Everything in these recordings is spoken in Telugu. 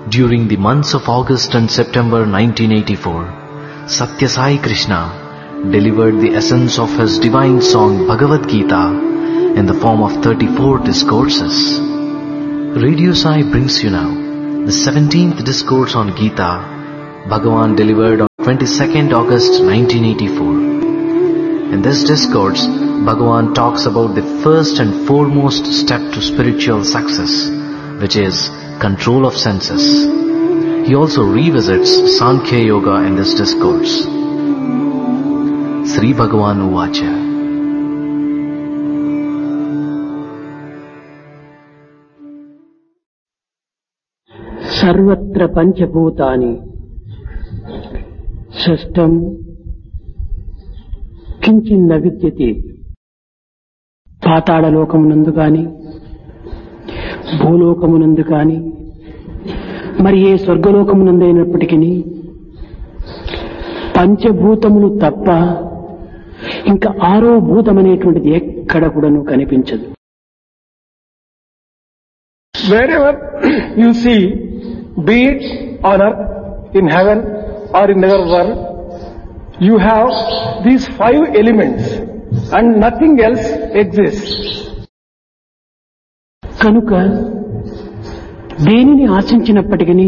During the months of August and September 1984, Satya Sai Krishna delivered the essence of his divine song Bhagavad Gita in the form of 34 discourses. Radio Sai brings you now the 17th discourse on Gita, Bhagavan delivered on 22nd August 1984. In this discourse, Bhagavan talks about the first and foremost step to spiritual success, which is control of senses. He also revisits Sankhya Yoga in this discourse. Sri Bhagavan Uvacha. Sarvatra Panchabhutani Shashtam Kinchinna Vidyate. పాతాళ లోకమునందు గాని భూలోకమునందు గాని మరి ఏ స్వర్గలోకమునందైనప్పటికీ పంచభూతములు తప్ప ఇంకా ఆరో భూతమనేటువంటిది ఎక్కడ కూడాను కనిపించదు. Wherever you see, be it on earth, in heaven or in the world, you have these 5 elements and nothing else exists. కనుక దేనిని ఆశించినప్పటికీ,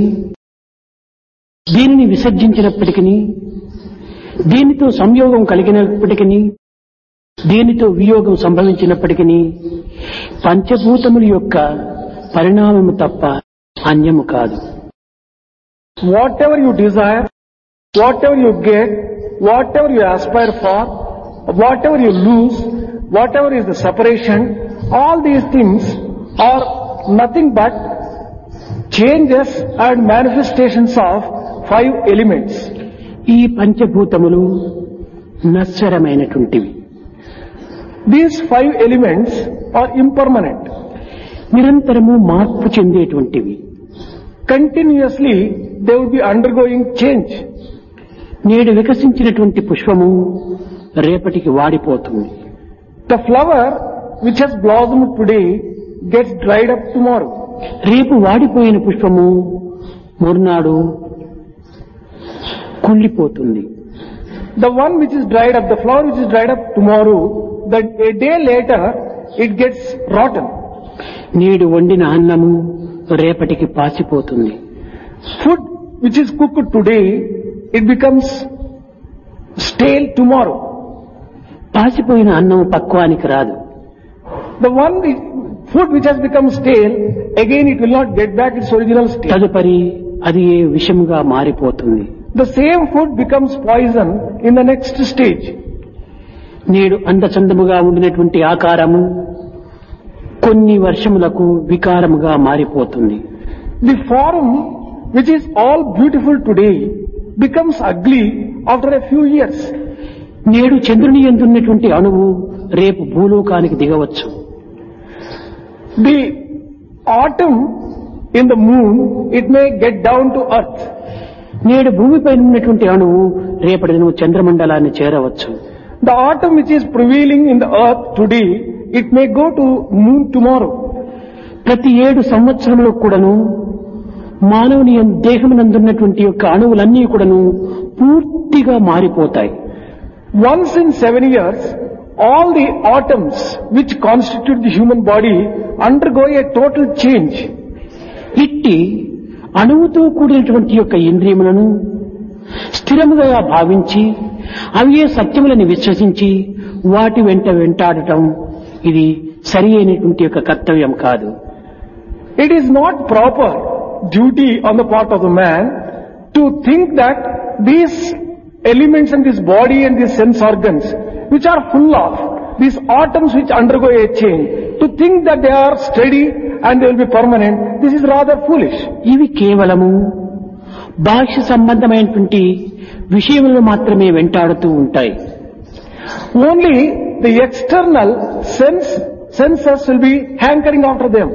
దేనిని విసర్జించినప్పటికీ, దేనితో సంయోగం కలిగినప్పటికీ, దేనితో వియోగం సంభవించినప్పటికీ పంచభూతముల యొక్క పరిణామము తప్ప అన్యము కాదు. Whatever you desire, whatever you get, whatever you aspire for, whatever you lose, whatever is the separation, all these things are nothing but changes and manifestations of 5 elements. ఈ పంచభూతములు నశ్వరమైనటువంటివి. These 5 elements are impermanent. నిరంతరము మార్పు చెందేటువంటివి. Continuously they will be undergoing change. నేడు వికసించినటువంటి పుష్పము రేపటికి వాడిపోతుంది. The flower which has blossomed today gets dried up tomorrow. రేపు వాడిపోయిన పుష్పము మరునాడు కుళ్ళిపోతుంది. The one which is dried up, the flower which is dried up tomorrow, that a day later it gets rotten. నేడు వండిన అన్నము రేపటికి పాసిపోతుంది. Food which is cooked today, it becomes stale tomorrow. పాసిపోయిన అన్నం పక్వానికి రాదు. The food which has become stale, again it will not get back its original state. తదుపరి అది విషముగా మారిపోతుంది. The same food becomes poison in the next stage. నేడు అందచందముగా ఉండినటువంటి ఆకారము కొన్ని వర్షములకు వికారముగా మారిపోతుంది. The form which is all beautiful today becomes ugly after a few years. నేడు చంద్రుని యందు ఉన్నటువంటి అణువు రేపు భూలోకానికి దిగవచ్చు. The atom in the moon, it may get down to earth. నేడు భూమిపై ఉన్నటువంటి అణువు రేపటి చంద్రమండలాన్ని చేరవచ్చు. The atom which is prevailing in the earth today, it may go to moon tomorrow. ప్రతి 7 సంవత్సరములకు కూడాను మానవుని దేహమునందున్నటువంటి యొక్క అణువులన్నీ కూడాను పూర్తిగా మారిపోతాయి. Once in 7 years, all the atoms which constitute the human body undergo a total change. ఇట్టి అణువుతో కూడినటువంటి యొక్క ఇంద్రియములను స్థిరముగా భావించి అవే సత్యములని విశ్వసించి వాటి వెంట వెంటాడటం ఇది సరి అయినటువంటి యొక్క కర్తవ్యం కాదు. It is not proper duty on the part of the man to think that these elements in this body and these sense organs which are full of these atoms which undergo a change, to think that they are steady and they will be permanent, this is rather foolish. ఇవి కేవలము బాహ్య సంబంధమైనటువంటి విషయములను మాత్రమే వెంటాడుతూ ఉంటాయి. Only the external senses will be hankering after them.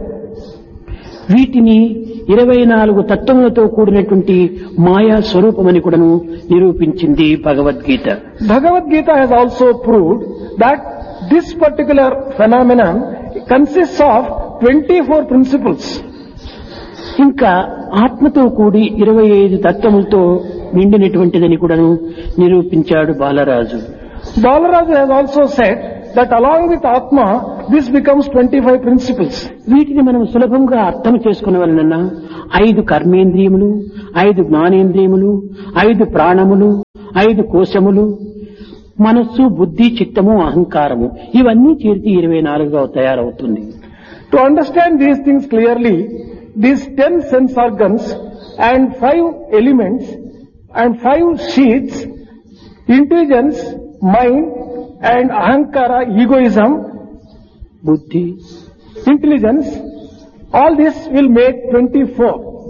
వీటిని 24 తత్వములతో కూడినటువంటి మాయా స్వరూపమని కూడాను నిరూపించింది Bhagavad Gita. Bhagavad Gita has also proved that this particular phenomenon consists of 24 principles. ఇంకా ఆత్మతో కూడి 25 తత్వములతో నిండినటువంటిదని కూడాను నిరూపించాడు Balaraju. Balaraju has also said that along with Atma, this becomes 25 principles. వీటిని మనం సులభంగా అర్థం చేసుకునే వలన 5 కర్మేంద్రియములు, 5 జ్ఞానేంద్రియములు, 5 ప్రాణములు, 5 కోశములు, మనస్సు, బుద్ధి, చిత్తము, అహంకారము ఇవన్నీ చేరి 24గా తయారవుతుంది. To understand these things clearly, these 10 sense organs and 5 elements and 5 sheaths, intelligence, mind and ahankara, egoism, బుద్ధి, intelligence, all this will make 24.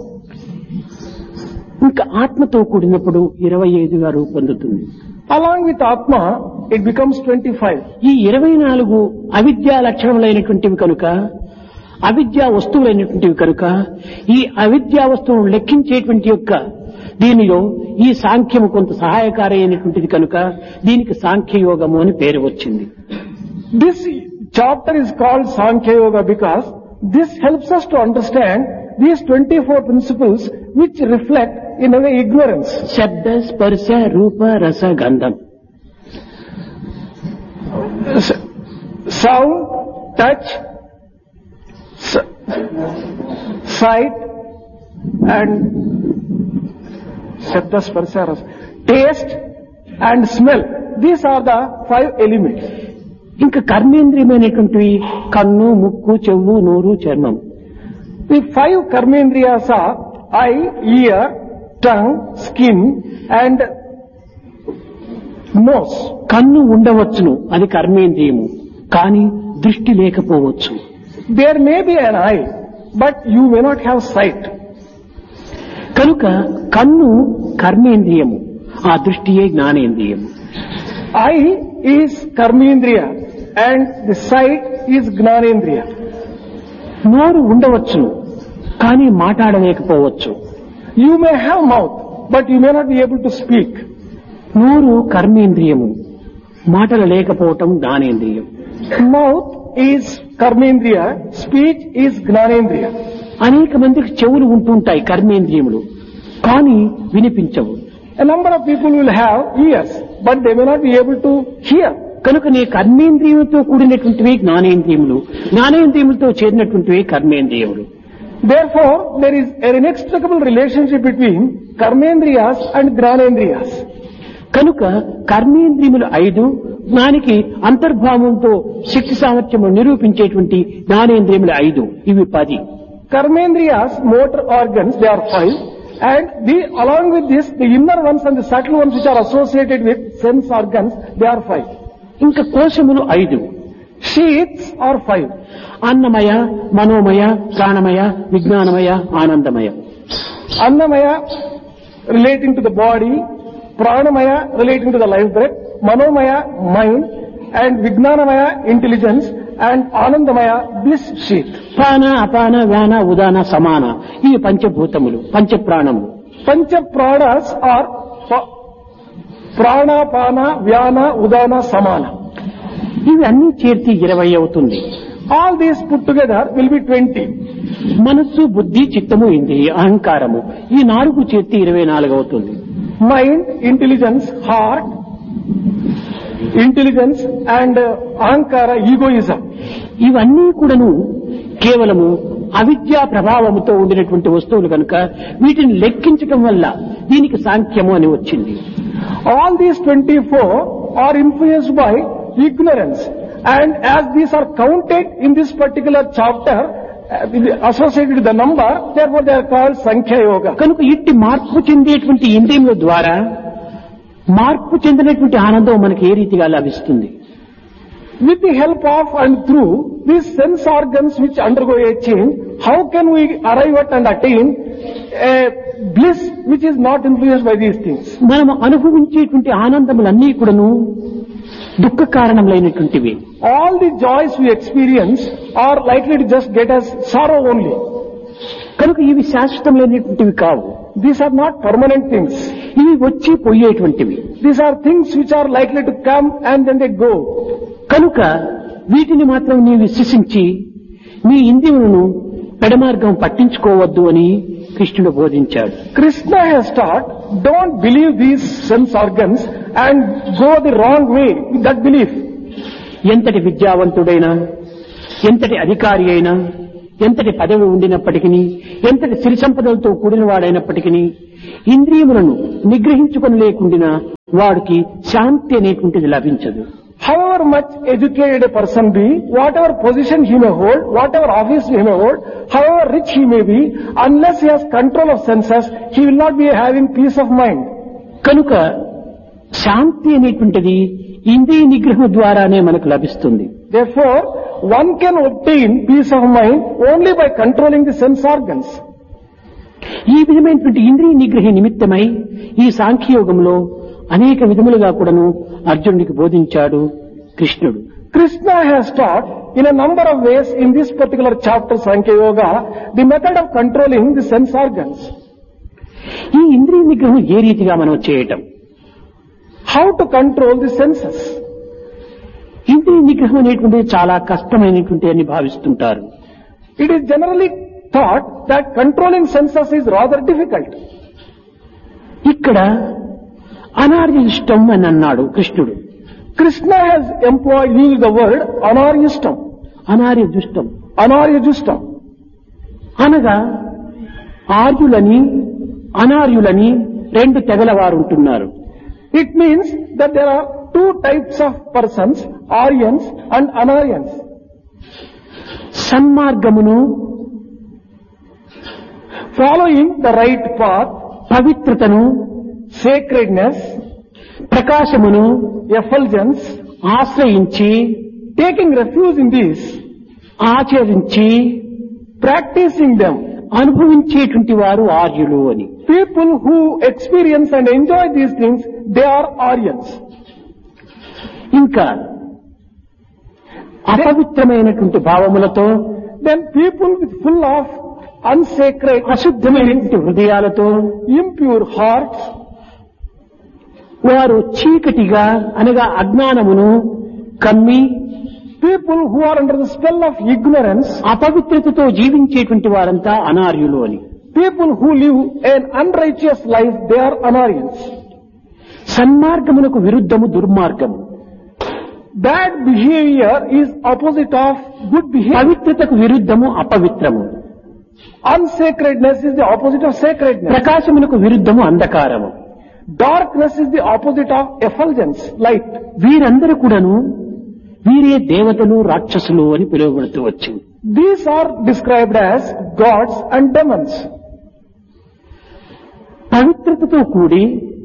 ఇంకా ఆత్మతో కూడినప్పుడు 25గా రూపొందుతుంది. Along with Atma, it becomes 25. ఈ 24 అవిద్యా లక్షణములైనటువంటివి కనుక, అవిద్యా వస్తువులైనటువంటివి కనుక, ఈ అవిద్యా వస్తువును లెక్కించేటువంటి యొక్క దీనిలో ఈ సాంఖ్యము కొంత సహాయకారైనటువంటిది కనుక దీనికి సాంఖ్యయోగము అని పేరు వచ్చింది. This chapter is called Sankhya Yoga because this helps us to understand these 24 principles which reflect in our ignorance. శబ్ద, స్పర్శ, రూప, రస, గంధం. Sound, touch, sight and Shabda, Sparsha, Rasa, taste and smell. These are the 5 elements. ఇంకా కర్మేంద్రియమైనటువంటివి కన్ను, ముక్కు, చెవు, నోరు, చర్మం. The 5 karmendriyas are eye, ear, tongue, skin and nose. కన్ను ఉండవచ్చును, అది కర్మేంద్రియము, కానీ దృష్టి లేకపోవచ్చు. There may be an eye, but you may not have sight. కనుక కన్ను కర్మేంద్రియము, ఆ దృష్టియే జ్ఞానేంద్రియము. Eye is karmendriya and the sight is gnanendriya. నోరు ఉండవచ్చును, కానీ మాట్లాడలేకపోవచ్చు. You may have mouth, but you may not be able to speak. నోరు కర్మేంద్రియము, మాటలు లేకపోవటం జ్ఞానేంద్రియం. Mouth is karmendriya, speech is gnanendriya. అనేక మందికి చెవులు ఉంటుంటాయి కర్మేంద్రియములు, కానీ వినిపించవు. A number of people will have ears, but they may not be able to hear. కనుక నీ కర్మేంద్రియములతో కూడినటువంటివి జ్ఞానేంద్రియములు, జ్ఞానేంద్రియములతో చేరినటువంటివి కర్మేంద్రియములు. Therefore, there is an inextricable relationship between karmendriyas and gnanendriyas. కనుక కర్మేంద్రియములు 5, జ్ఞానికి అంతర్భావంతో శక్తి సామర్థ్యము నిరూపించేటువంటి జ్ఞానేంద్రియములు 5, ఇవి 10. Karmendriyas, motor organs, they are 5, and along with this, the inner ones and the subtle ones which are associated with sense organs, they are 5. ఇంకా కోశములు 5. Sheaths are 5. అన్నమయ, మనోమయ, ప్రాణమయ, విజ్ఞానమయ, ఆనందమయ. Annamaya relating to the body, Pranamaya relating to the life breath, Manomaya mind, and Vijnanamaya intelligence, and Anandamaya bliss sheath. ప్రాణ, అపాన, వ్యాన, ఉదాన, సమాన, ఇవి పంచభూతములు, పంచప్రాణములు. Pancha pranas are Prana, Pana, Vyana, Udana, Samana. ఇవి అన్ని చేర్చి 20 అవుతుంది. All these put together will be 20. మనస్సు, బుద్ధి, చిత్తము, ఇంద్రియ, అహంకారము ఈ 4 చేర్చి 24 అవుతుంది. Mind, intelligence, heart, intelligence and ahankara, egoism. ఇవన్నీ కూడాను కేవలము అవిద్యా ప్రభావముతో ఉండినటువంటి వస్తువులు కనుక వీటిని లెక్కించటం వల్ల దీనికి సాంఖ్యము అని వచ్చింది. All these 24 are influenced by ignorance, and as these are counted in this particular chapter associated with the number, therefore they are called Sankhya Yoga. కనుక ఇట్టి మార్పు చెందేటువంటి ఇంద్రియముల ద్వారా మార్పు చెందినటువంటి ఆనందం మనకి ఏ రీతిగా లభిస్తుంది? With the help of and through these sense organs which undergo a change, how can we arrive at and attain a bliss which is not influenced by these things? మనం అనుభవించేటువంటి ఆనందములన్నీ కూడాను దుఃఖ కారణములైనటువంటివి. All the joys we experience are likely to just get us sorrow only. కనుక ఇవి శాశ్వతమైనటువంటివి కావు. These are not permanent things. ఇవి వచ్చి పోయేటువంటివి. These are things which are likely to come and then they go. కనుక వీటిని మాత్రం నీవు విశ్వసించి నీ ఇంద్రియములను పెడమార్గం పట్టించుకోవద్దు అని కృష్ణుడు బోధించాడు. Krishna has taught, don't believe these sense organs and go the wrong way with that belief. ఎంతటి విద్యావంతుడైనా, ఎంతటి అధికారి అయినా, ఎంతటి పదవి ఉండినప్పటికీ, ఎంతటి సిరి సంపదలతో కూడిన వాడైనప్పటికీ ఇంద్రియములను నిగ్రహించుకొని లేకుండా వాడికి శాంతి అనేటువంటిది లభించదు. However much educated a person be, whatever position he may hold, whatever office he may hold, however rich he may be, unless he has control of senses, he will not be having peace of mind. కనుక శాంతి అనేటువంటిది ఇంద్రియ నిగ్రహం ద్వారానే మనకు లభిస్తుంది. Therefore, one can obtain peace of mind only by controlling the sense organs. ఈ విధమైనటువంటి ఇంద్రియ నిగ్రహ నిమిత్తమై ఈ సాంఖ్యయోగంలో అనేక విధములుగా కూడాను అర్జునుడికి బోధించాడు కృష్ణుడు. Krishna has taught in a number of ways in this particular chapter Sankhya Yoga the method of controlling the sense organs. ఈ ఇంద్రియ నిగ్రహం ఏ రీతిగా మనం చేయటం, How to control the senses. ఇంద్రియ నిగ్రహం అనేటువంటిది చాలా కష్టమైనటువంటి అని భావిస్తుంటారు. It is generally thought that controlling senses is rather difficult. ఇక్కడ అనార్యష్టం అని అన్నాడు కృష్ణుడు. Krishna has used the word anaryustam. అనార్యజుష్టం Anaryajustam. అనగా ఆర్యులని అనార్యులని రెండు తెగల వారు ఉంటున్నారు. It means that there are two types of persons, Aryans and Anaryans. సన్మార్గమును, Following the right path, పవిత్రతను, sacredness, ప్రకాశమును effulgence, ఆశ్రయించి taking refuge in these, ఆచరించి practicing them. అనుభవించేటువంటి వారు ఆర్యులు అని. People who experience and enjoy these things, they are Aryans. ఇంకా అపవిత్రమైనటువంటి భావములతో, Then people with full of unsacred, అశుద్ధమైనటువంటి హృదయాలతో, impure hearts, వారు చీకటిగా అనగా అజ్ఞానమును కమ్మి people who are under the spell of ignorance, అపవిత్రతతో జీవించేటువంటి వారంతా అనార్యులు అని. people who live an unrighteous life, they are Anaryans. సన్మార్గమునకు విరుద్ధము దుర్మార్గము, Bad behavior is opposite of good behavior. పవిత్రతకు విరుద్ధము అపవిత్రము, Unsacredness is the opposite of sacredness. ప్రకాశమునకు విరుద్ధము అంధకారము. Darkness is the opposite of effulgence, light. వీరందరూ కూడాను వీరే దేవతలు రాక్షసులు అని పిలువబడుతూ వచ్చింది. These are described as gods and demons. పవిత్రతతో కూడి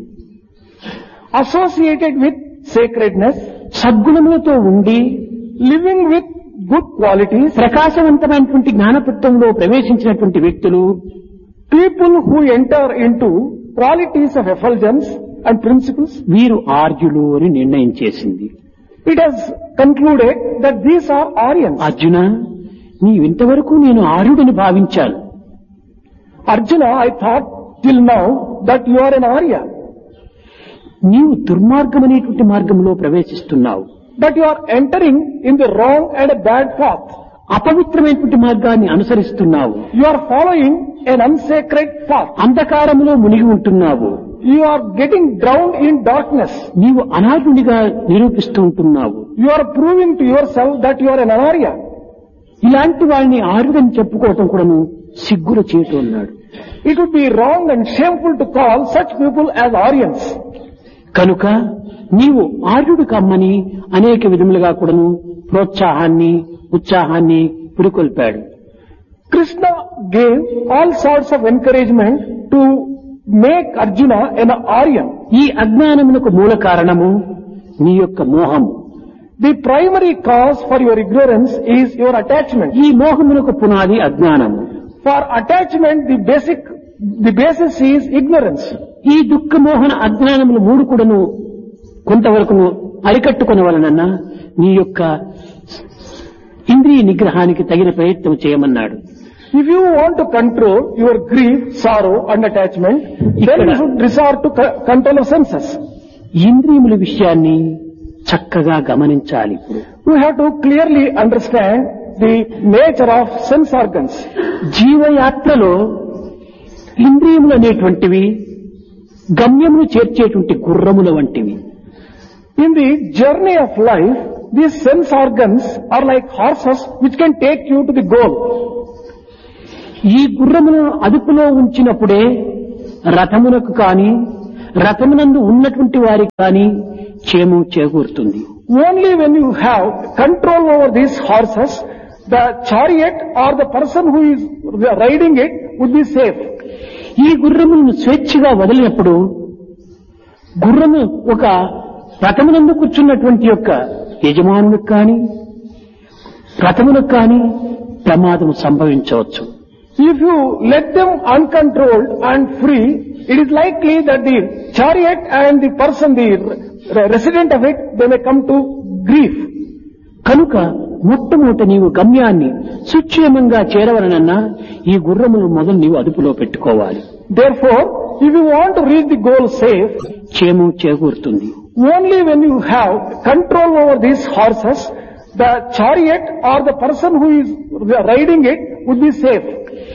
Associated with sacredness, సద్గుణములతో ఉండి living with good qualities, ప్రకాశవంతమైనటువంటి జ్ఞానతత్వంలో ప్రవేశించినటువంటి వ్యక్తులు people who enter into qualities of effulgence and principles, వీరు ఆర్యులు అని నిర్ణయం చేసింది. it has concluded that these are Aryans. Arjuna, నీవింతవరకు నేను ఆర్యుడని భావించాను. Arjuna, I thought till now that you are an Arya, నీవు దుర్మార్గం అనేటువంటి మార్గంలో ప్రవేశిస్తున్నావు. but you are entering in the wrong and a bad path. అపవిత్రమైనటువంటి మార్గాన్ని అనుసరిస్తున్నావు. You are following an unsacred path. అంధకారములో మునిగి ఉంటున్నావు. You are getting drowned in darkness. నీవు అనాథుడిగా నిరూపిస్తూ ఉంటున్నావు. You are proving to yourself that you are an Arya. ఇలాంటి వాడిని ఆర్యుడని చెప్పుకోవటం కూడాను సిగ్గుల చేయటం అన్నాడు. It would be wrong and shameful to call such people as Aryans. కనుక నీవు ఆర్యుడు కమ్మని అనేక విధములుగా కూడాను ప్రోత్సాహాన్ని, ఉత్సాహాన్ని పురికొల్పాడు. Krishna gave all sorts of encouragement to make Arjuna an Aryan. ఈ అజ్ఞానమునకు మూల కారణము నీ యొక్క మోహము. The primary cause for your ignorance is your attachment. ఈ మోహమునకు పునాది అజ్ఞానము. For attachment, the basis is ignorance. ఈ దుఃఖ మోహన అజ్ఞానములు మూడు కూడాను కొంతవరకును అరికట్టుకునే వలన నీ యొక్క ఇంద్రియ నిగ్రహానికి తగిన ప్రయత్నం చేయమన్నాడు. If you want to control your grief, sorrow and attachment, then you should resort to control of senses. ఇంద్రియముల విషయాన్ని చక్కగా గమనించాలి. You have to clearly understand the nature of sense organs. జీవయాత్రలో ఇంద్రియములు అనేటువంటివి గమ్యమును చేర్చేటువంటి గుర్రముల వంటివి. In the journey of life, these sense organs are like horses which can take you to the goal. ఈ గుర్రమును అదుపులో ఉంచినప్పుడే రథమునకు కాని రథమునందు ఉన్నటువంటి వారికి కాని క్షేమం చేకూరుతుంది. Only when you have control over these horses, the chariot or the person who is riding it would be safe. ఈ గుర్రములను స్వేచ్ఛగా వదిలినప్పుడు గుర్రము ఒక రథమునందు కూర్చున్నటువంటి యొక్క యజమానులకు కాని రథములకు కాని ప్రమాదం సంభవించవచ్చు. If you let them uncontrolled and free, it is likely that the chariot and the person, the resident of it, they may come to grief. కనుక మొట్టమొదట నీవు గమ్యాన్ని సుక్షేమంగా చేరవలనన్నా ఈ గుర్రమును మొదలు నీవు అదుపులో పెట్టుకోవాలి. Therefore, if you want to reach the goal safe, క్షేమం చేకూరుతుంది. only when you have control over these horses, the chariot or the person who is riding it would be safe.